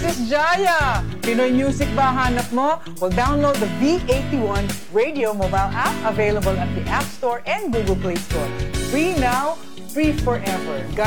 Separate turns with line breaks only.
Princess Jaya! Pinoy music ba hanap mo? Well, download the V81 Radio mobile app available at the App Store and Google Play Store. Free now, free forever.